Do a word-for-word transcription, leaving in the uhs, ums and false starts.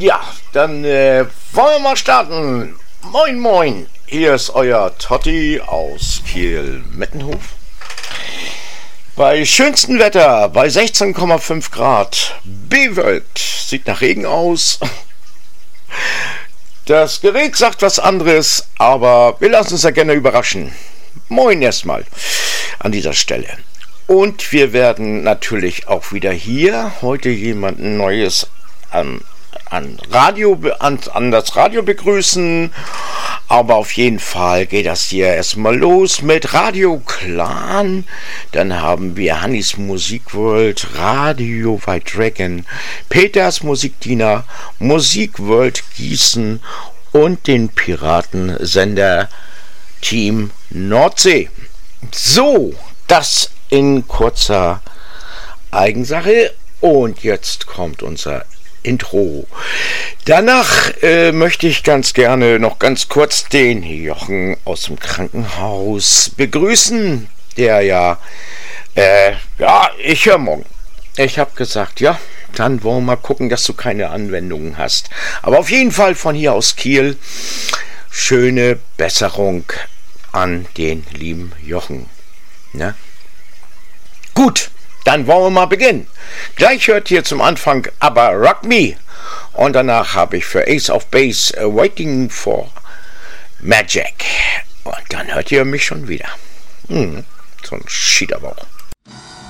Ja, dann äh, wollen wir mal starten. Moin moin, hier ist euer Totti aus Kiel-Mettenhof. Bei schönstem Wetter, bei sechzehn Komma fünf Grad, bewölkt, sieht nach Regen aus. Das Gerät sagt was anderes, aber wir lassen uns ja gerne überraschen. Moin erstmal an dieser Stelle. Und wir werden natürlich auch wieder hier heute jemanden Neues an, an, Radio, an, an das Radio begrüßen. Aber auf jeden Fall geht das hier erstmal los mit Radio Clan. Dann haben wir Hannis Musikworld, Radio White Dragon, Peters Musikdiener, Musikworld Gießen und den Piratensender Team Nordsee. So, das in kurzer Eigensache. Und jetzt kommt unser Intro. Danach äh, möchte ich ganz gerne noch ganz kurz den Jochen aus dem Krankenhaus begrüßen, der ja, äh, ja, ich höre morgen. Ich habe gesagt, ja, dann wollen wir mal gucken, dass du keine Anwendungen hast. Aber auf jeden Fall von hier aus Kiel, schöne Besserung an den lieben Jochen. Ne? Gut. Dann wollen wir mal beginnen. Gleich hört ihr zum Anfang aber Rock Me. Und danach habe ich für Ace of Base uh, Waiting for Magic. Und dann hört ihr mich schon wieder. Hm, so ein Schiederbauch.